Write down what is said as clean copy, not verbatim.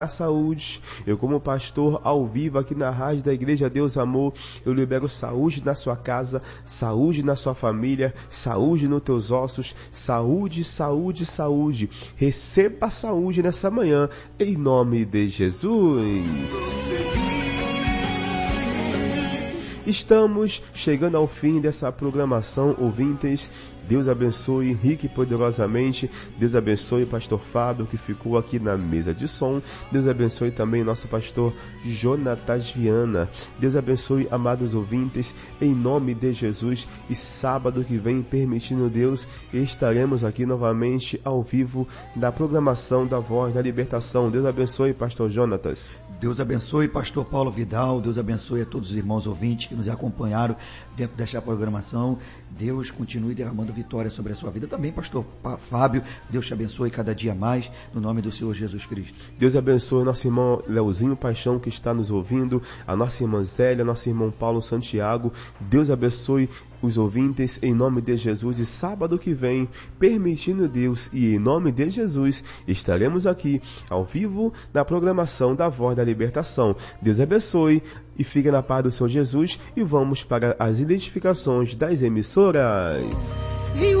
a saúde. Eu, como pastor ao vivo aqui na rádio da Igreja Deus Amor, eu libero saúde na sua casa, saúde na sua família, saúde nos teus ossos, saúde, saúde, saúde. Receba saúde nessa manhã, em nome de Jesus. Estamos chegando ao fim dessa programação, ouvintes. Deus abençoe rique e poderosamente. Deus abençoe o pastor Fábio, que ficou aqui na mesa de som. Deus abençoe também nosso pastor Jonatas Viana. Deus abençoe, amados ouvintes, em nome de Jesus. E sábado que vem, permitindo Deus, estaremos aqui novamente ao vivo na programação da Voz da Libertação. Deus abençoe, pastor Jonatas. Deus abençoe, pastor Paulo Vidal. Deus abençoe a todos os irmãos ouvintes que nos acompanharam dentro desta programação. Deus continue derramando vitória sobre a sua vida. Também, pastor Fábio, Deus te abençoe cada dia mais, no nome do Senhor Jesus Cristo. Deus abençoe nosso irmão Leozinho Paixão, que está nos ouvindo, a nossa irmã Zélia, nosso irmão Paulo Santiago. Deus abençoe os ouvintes, em nome de Jesus. E sábado que vem, permitindo Deus e em nome de Jesus, estaremos aqui ao vivo na programação da Voz da Libertação. Deus abençoe e fique na paz do Senhor Jesus. E vamos para as identificações das emissoras.